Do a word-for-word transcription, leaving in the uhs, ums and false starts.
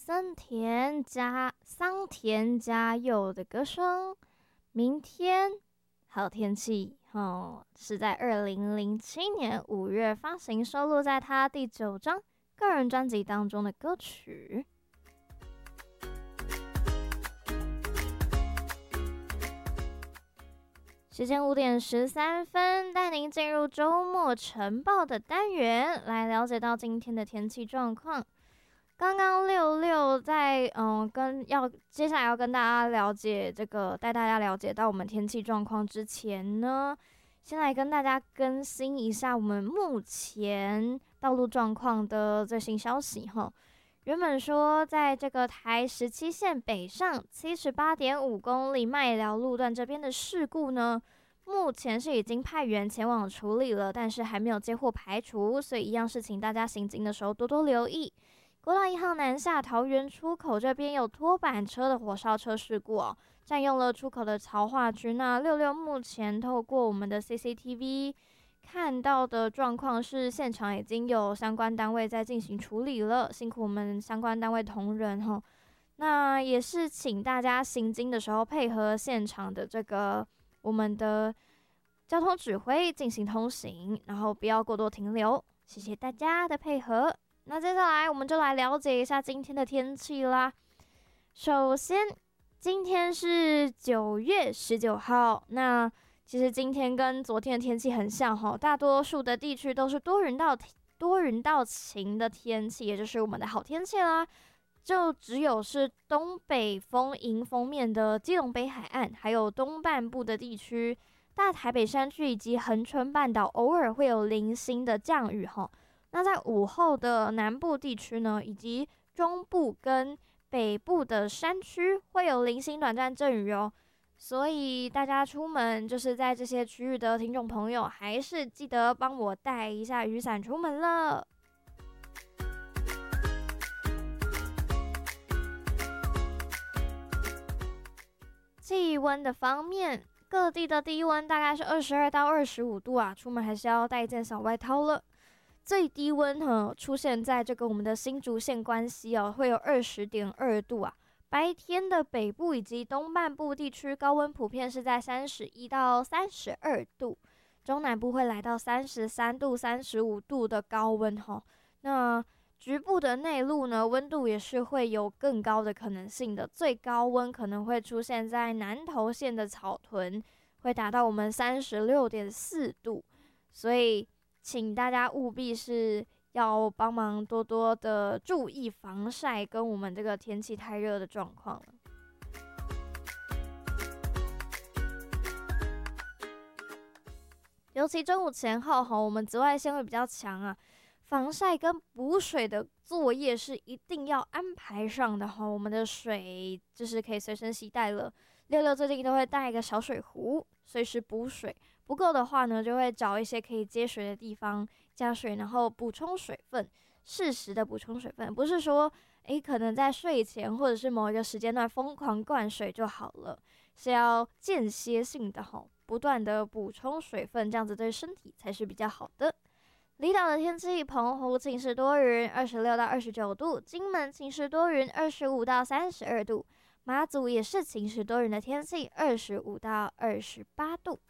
森田加桑田佳佑的歌声。明天好天气哦，是在二零零七年五月发行，收录在他第九张个人专辑当中的歌曲。时间五点十三分，带您进入周末晨报的单元，来了解到今天的天气状况。刚刚六六在嗯跟要接下来要跟大家了解这个带大家了解到我们天气状况之前呢，先来跟大家更新一下我们目前道路状况的最新消息哈。原本说在这个台十七线北上七十八点五公里麦寮路段这边的事故呢，目前是已经派员前往处理了，但是还没有接获排除，所以一样是请大家行经的时候多多留意。国道一号南下桃园出口这边有拖板车的火烧车事故哦，占用了出口的槽化区。那六六目前透过我们的 C C T V 看到的状况是，现场已经有相关单位在进行处理了，辛苦我们相关单位同仁齁。那也是请大家行经的时候配合现场的这个我们的交通指挥进行通行，然后不要过多停留，谢谢大家的配合。那接下来我们就来了解一下今天的天气啦。首先，今天是九月十九号，那其实今天跟昨天的天气很像齁，大多数的地区都是多云到多云到晴的天气，也就是我们的好天气啦。就只有是东北风迎风面的基隆北海岸，还有东半部的地区，大台北山区以及恒春半岛偶尔会有零星的降雨齁。那在午后的南部地区呢，以及中部跟北部的山区会有零星短暂阵雨哦。所以大家出门就是在这些区域的听众朋友，还是记得帮我带一下雨伞出门了。气温的方面，各地的低温大概是二十二到二十五度啊，出门还是要带一件小外套了。最低温呢出现在这个我们的新竹县关西哦，会有二十点二度啊。白天的北部以及东半部地区高温普遍是在三十一到三十二度，中南部会来到三十三度、三十五度的高温哈。那局部的内陆呢，温度也是会有更高的可能性的，最高温可能会出现在南投县的草屯，会达到我们三十六点四度，所以请大家务必是要帮忙多多的注意防晒跟我们这个天气太热的状况了。尤其中午前后哈，我们紫外线会比较强啊，防晒跟补水的作业是一定要安排上的哈。我们的水就是可以随身携带了，六六最近都会带一个小水壶，随时补水。不够的话呢，就会找一些可以接水的地方加水，然后补充水分，适时的补充水分，不是说诶可能在睡前或者是某一个时间段疯狂灌水就好了，是要间歇性的哈，不断的补充水分，这样子对身体才是比较好的。离岛的天气，澎湖晴时多云，二十六到二十九度；金门晴时多云，二十五到三十二度；马祖也是晴时多云的天气，二十五到二十八度。